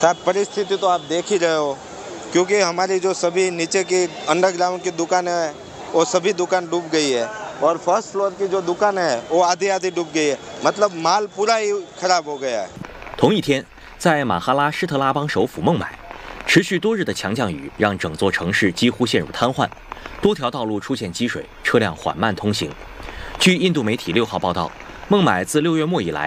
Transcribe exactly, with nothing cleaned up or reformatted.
साहब परिस्थिति तो आप देख ही रहे हो, क्योंकि हमारी जो सभी नीचे की अंडरग्राउंड की दुकानें हैं वो सभी दुकान डूब गई है और फर्स्ट फ्लोर की जो दुकान है वो आधी आधी डूब गई है, मतलब माल पूरा ही खराब हो गया है。 同一天，在马哈拉施特拉邦首府孟买，持续多日的强降雨让整座城市几乎陷入瘫痪，多条道路出现积水，车辆缓慢通行。据印度媒体六号报道，孟买自六月末以来